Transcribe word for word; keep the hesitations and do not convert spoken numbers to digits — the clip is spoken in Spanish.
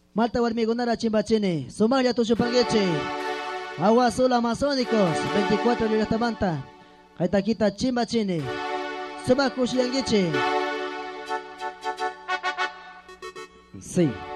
Malta Warmigunara Chimbachini, Somalia Tushupangueche, Agua Azul Amazónicos, veinticuatro de esta manta, Kaitaquita Chimbachini, Subacushi Yanguichi. Sí.